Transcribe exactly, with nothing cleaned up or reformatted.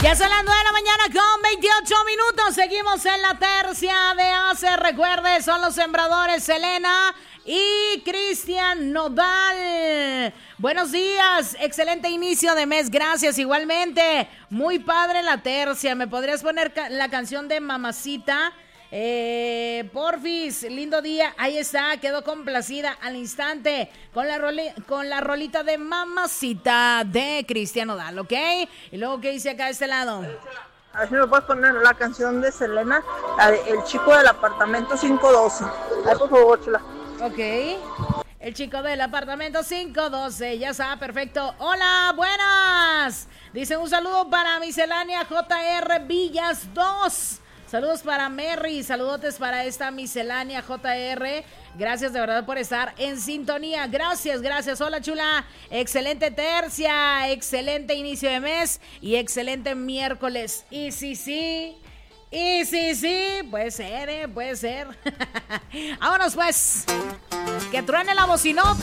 Ya son las nueve de la mañana con veintiocho minutos. Seguimos en la tercia de Ace. Recuerde, son los sembradores Selena y Cristian Nodal. Buenos días, excelente inicio de mes, gracias igualmente. Muy padre la tercia. ¿Me podrías poner ca- la canción de Mamacita? Eh, porfis, lindo día, ahí está, quedó complacida al instante con la, roli- con la rolita de Mamacita de Cristian Nodal, ¿ok? Y luego, ¿qué dice acá de este lado? A ver si me puedes poner la canción de Selena, la de El chico del apartamento quinientos doce. Ay, por favor, chula. Ok. El chico del apartamento quinientos doce, ya está, perfecto. Hola, buenas. Dice un saludo para miscelánea J R Villas dos. Saludos para Merry, saludotes para esta miscelánea J R. Gracias de verdad por estar en sintonía. Gracias, gracias. Hola, chula. Excelente tercia, excelente inicio de mes y excelente miércoles. Y sí, sí. Y sí, sí. Puede ser, ¿eh? Puede ser. Vámonos, pues. Que truene la bocinota.